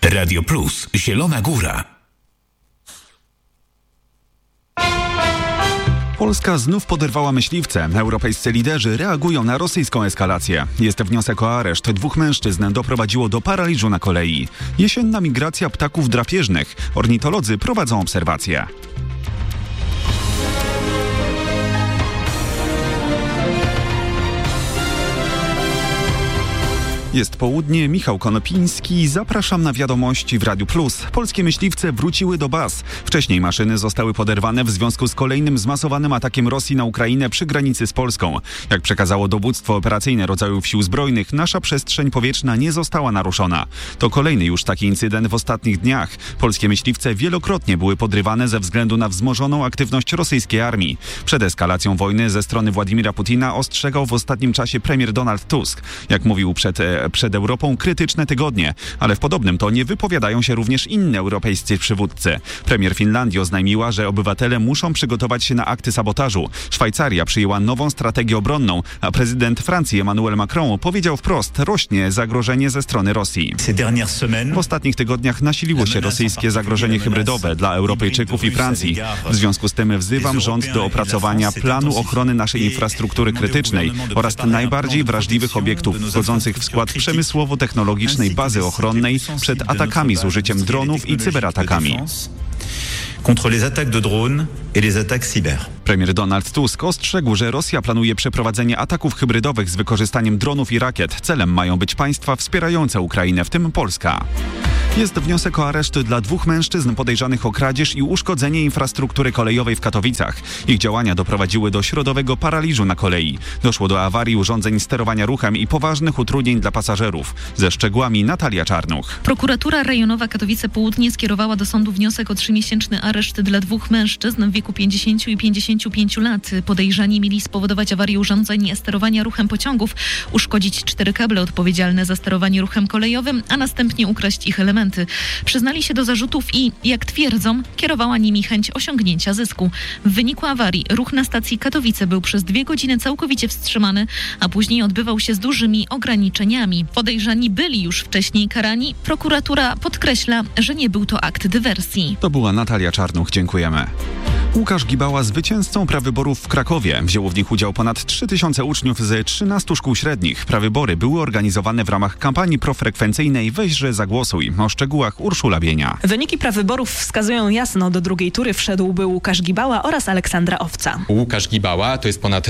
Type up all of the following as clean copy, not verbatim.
Radio Plus, Zielona Góra. Polska znów poderwała myśliwce. Europejscy liderzy reagują na rosyjską eskalację. Jest wniosek o areszt 2 mężczyzn, doprowadziło do paraliżu na kolei. Jesienna migracja ptaków drapieżnych. Ornitolodzy prowadzą obserwacje. Jest południe, Michał Konopiński. Zapraszam na wiadomości w Radiu Plus. Polskie myśliwce wróciły do baz. Wcześniej maszyny zostały poderwane w związku z kolejnym zmasowanym atakiem Rosji na Ukrainę przy granicy z Polską. Jak przekazało dowództwo operacyjne rodzajów sił zbrojnych, nasza przestrzeń powietrzna nie została naruszona. To kolejny już taki incydent w ostatnich dniach. Polskie myśliwce wielokrotnie były podrywane ze względu na wzmożoną aktywność rosyjskiej armii. Przed eskalacją wojny ze strony Władimira Putina ostrzegał w ostatnim czasie premier Donald Tusk. Jak mówił przed Europą, krytyczne tygodnie, ale w podobnym tonie wypowiadają się również inni europejscy przywódcy. Premier Finlandii oznajmiła, że obywatele muszą przygotować się na akty sabotażu. Szwajcaria przyjęła nową strategię obronną, a prezydent Francji Emmanuel Macron powiedział wprost: rośnie zagrożenie ze strony Rosji. W ostatnich tygodniach nasiliło się rosyjskie zagrożenie hybrydowe dla Europejczyków i Francji. W związku z tym wzywam rząd do opracowania planu ochrony naszej infrastruktury krytycznej oraz najbardziej wrażliwych obiektów wchodzących w skład przemysłowo-technologicznej bazy ochronnej przed atakami z użyciem dronów i cyberatakami. Contre les attaques de drones et les attaques cyber. Premier Donald Tusk ostrzegł, że Rosja planuje przeprowadzenie ataków hybrydowych z wykorzystaniem dronów i rakiet. Celem mają być państwa wspierające Ukrainę, w tym Polska. Jest wniosek o areszt dla 2 mężczyzn podejrzanych o kradzież i uszkodzenie infrastruktury kolejowej w Katowicach. Ich działania doprowadziły do środowego paraliżu na kolei. Doszło do awarii urządzeń sterowania ruchem i poważnych utrudnień dla pasażerów. Ze szczegółami Natalia Czarnuch. Prokuratura Rejonowa Katowice Południe skierowała do sądu wniosek o 3-miesięczny areszt dla 2 mężczyzn w wieku 50 i 55 lat. Podejrzani mieli spowodować awarię urządzeń sterowania ruchem pociągów, uszkodzić 4 kable odpowiedzialne za sterowanie ruchem kolejowym, a następnie ukraść ich elementy. Przyznali się do zarzutów i, jak twierdzą, kierowała nimi chęć osiągnięcia zysku. W wyniku awarii ruch na stacji Katowice był przez 2 godziny całkowicie wstrzymany, a później odbywał się z dużymi ograniczeniami. Podejrzani byli już wcześniej karani. Prokuratura podkreśla, że nie był to akt dywersji. To była Natalia Czarnuch. Dziękujemy. Łukasz Gibała zwycięzcą prawyborów w Krakowie. Wzięło w nich udział ponad 3000 uczniów ze 13 szkół średnich. Prawybory były organizowane w ramach kampanii profrekwencyjnej Weźże Zagłosuj. O szczegółach Urszula Bienia. Wyniki prawyborów wskazują jasno. Do drugiej tury wszedłby Łukasz Gibała oraz Aleksandra Owca. Łukasz Gibała to jest ponad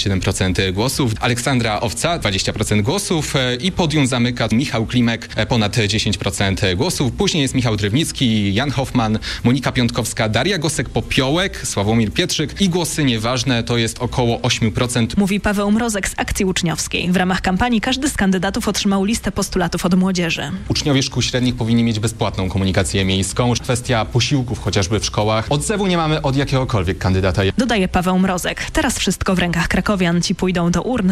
27% głosów, Aleksandra Owca 20% głosów i podium zamyka Michał Klimek ponad 10% głosów. Później jest Michał Drewnicki, Jan Hoffman, Monika Piątkowska, Daria Gosek-Popiołek, Sławomir Pietrzyk i głosy nieważne to jest około 8%. Mówi Paweł Mrozek z Akcji Uczniowskiej. W ramach kampanii każdy z kandydatów otrzymał listę postulatów od młodzieży. Uczniowie szkół średnich powinni mieć bezpłatną komunikację miejską. Kwestia posiłków chociażby w szkołach. Odzewu nie mamy od jakiegokolwiek kandydata. Dodaje Paweł Mrozek. Teraz wszystko w rękach krakowian. Ci pójdą do urn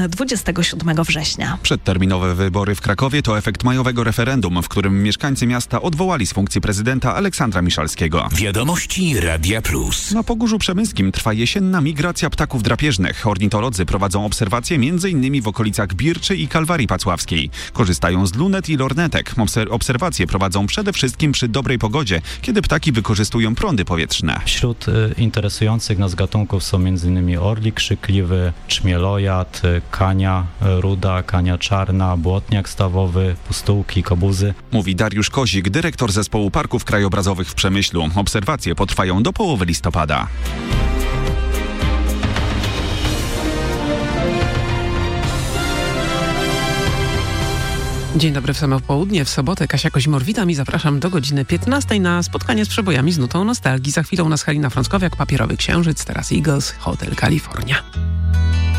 27 września. Przedterminowe wybory w Krakowie to efekt majowego referendum, w którym mieszkańcy miasta odwołali z funkcji prezydenta Aleksandra Miszalskiego. Wiadomości Radia Plus. Na Pogórzu Przemyskim trwa jesienna migracja ptaków drapieżnych. Ornitolodzy prowadzą obserwacje m.in. w okolicach Birczy i Kalwarii Pacławskiej. Korzystają z lunet i lornetek. Obserwacje prowadzą przede wszystkim przy dobrej pogodzie, kiedy ptaki wykorzystują prądy powietrzne. Wśród interesujących nas gatunków są m.in. orlik krzykliwy, czmielojad, kania ruda, kania czarna, błotniak stawowy, pustułki, kobuzy. Mówi Dariusz Kozik, dyrektor zespołu parków krajobrazowych w Przemyślu. Obserwacje potrwają do połowy listopada. Dzień dobry w samo południe. W sobotę Kasia Kozimor, witam i zapraszam do godziny 15 na spotkanie z przebojami z nutą nostalgii. Za chwilę u nas Halina Frąckowiak, Papierowy Księżyc, teraz Eagles, Hotel California.